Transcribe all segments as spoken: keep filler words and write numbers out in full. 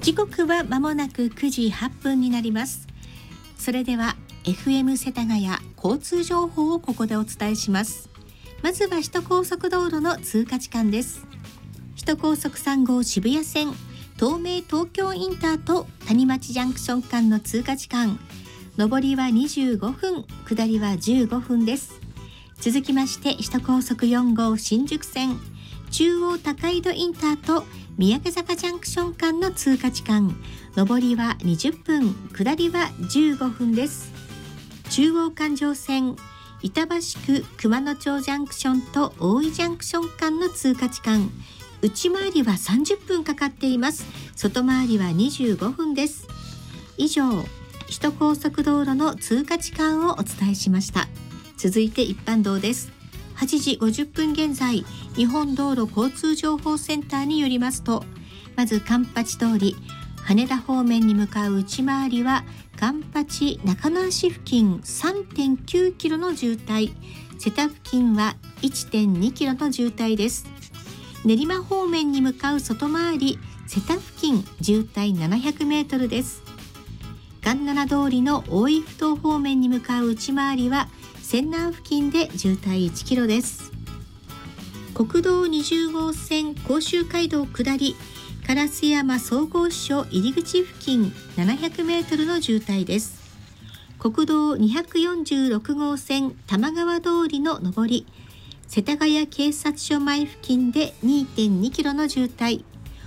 時刻は間もなくくじはっぷんになります。それでは エフエム 世田谷交通情報をここでお伝えします。まずは首都高速道路の通過時間です。首都高速さん号渋谷線東名東京インターと谷町ジャンクション間の通過時間、上りはにじゅうごふん、下りはじゅうごふんです。続きまして首都高速よん号新宿線中央高井戸インターと三宅坂ジャンクション間の通過時間、上りはにじゅっぷん、下りはじゅうごふんです。中央環状線板橋区熊野町ジャンクションと大井ジャンクション間の通過時間、内回りはさんじゅっぷんかかっています。外回りはにじゅうごふんです。以上、首都高速道路の通過時間をお伝えしました。続いて一般道です。はちじごじゅっぷん現在、日本道路交通情報センターによりますと、まず環八通り羽田方面に向かう内回りは環八中野足付近 さんてんきゅうキロの渋滞、瀬田付近は いってんにキロの渋滞です。練馬方面に向かう外回り瀬田付近渋滞ななひゃくメートルです。環七通りの大井ふ頭方面に向かう内回りは泉南付近で渋滞いちキロです。国道にじゅう号線甲州街道下り烏山総合支所入り口付近ななひゃくメートルの渋滞です。国道にひゃくよんじゅうろく号線玉川通りの上り世田谷警察署前付近で にてんにキロの渋滞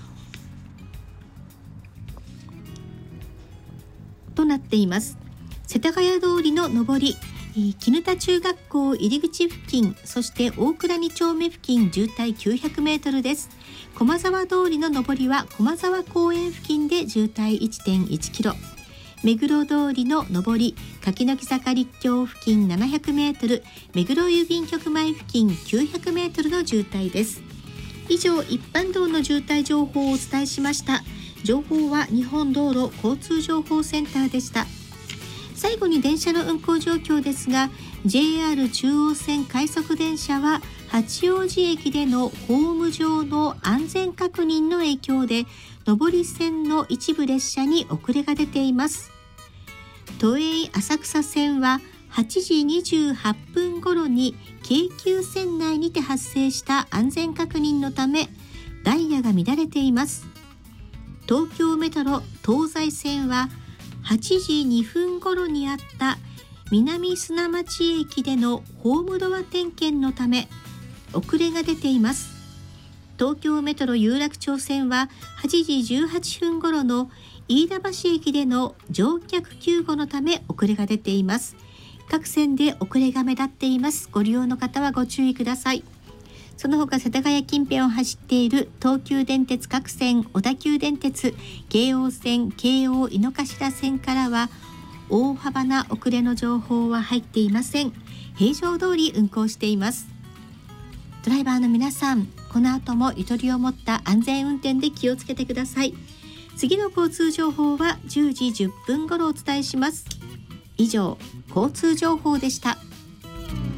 となっています。世田谷通りの上り絹田中学校入り口付近、そして大倉に丁目付近渋滞きゅうひゃくメートルです。駒沢通りの上りは駒沢公園付近で渋滞 いってんいちキロ、目黒通りの上り柿の木坂立教付近ななひゃくメートル、目黒郵便局前付近きゅうひゃくメートルの渋滞です。以上、一般道の渋滞情報をお伝えしました。情報は日本道路交通情報センターでした。最後に電車の運行状況ですが、 ジェイアール 中央線快速電車は八王子駅でのホーム上の安全確認の影響で上り線の一部列車に遅れが出ています。都営浅草線ははちじにじゅうはっぷん頃に京急線内にて発生した安全確認のためダイヤが乱れています。東京メトロ東西線ははちじにふん頃にあった南砂町駅でのホームドア点検のため遅れが出ています。東京メトロ有楽町線ははちじじゅうはっぷん頃の飯田橋駅での乗客救護のため遅れが出ています。各線で遅れが目立っています。ご利用の方はご注意ください。その他世田谷近辺を走っている東急電鉄各線、小田急電鉄、京王線、京王井の頭線からは大幅な遅れの情報は入っていません。平常通り運行しています。ドライバーの皆さん、この後もゆとりを持った安全運転で気をつけてください。次の交通情報はじゅうじじゅっぷん頃お伝えします。以上、交通情報でした。